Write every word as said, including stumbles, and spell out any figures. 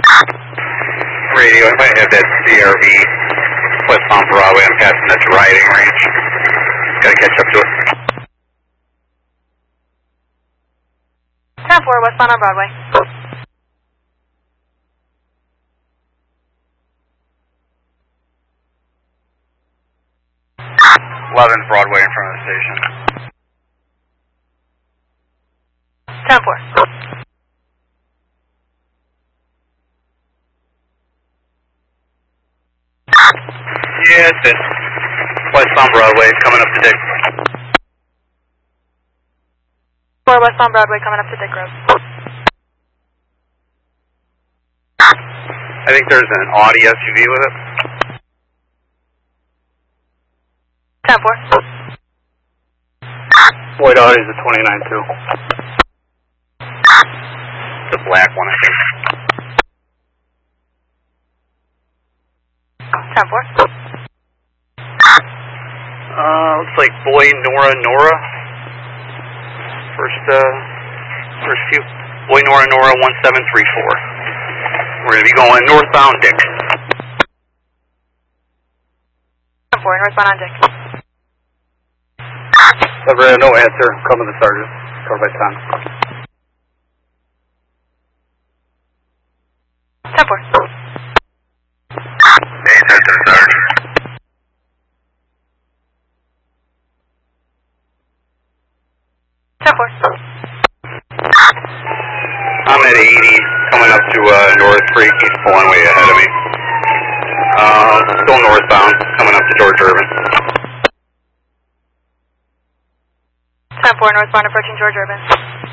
Radio, I might have that C R V westbound Broadway. I'm passing that to riding range. Gotta catch up to it. ten four, westbound on Broadway. eleven Broadway in front of the station. ten four. Yeah, it's it. Westbound Broadway, coming up to Dick. four, westbound Broadway, coming up to Dick Road. I think there's an Audi S U V with it. ten four. White Audi's a twenty-nine two. It's a black one, I think. ten four. Uh, looks like Boy Nora Nora. First, uh, first few. Boy Nora Nora one seven three four. We're going to be going northbound Dick. ten four, northbound on Dick. Never, no answer. Coming to Sergeant. Covered by ten. ten four. Hey, Center Sergeant. ten four. I'm at eighty, coming up to uh, North Creek. He's pulling way ahead of me. Uh, still northbound, coming up to George Irvin. ten four, northbound approaching George Urban.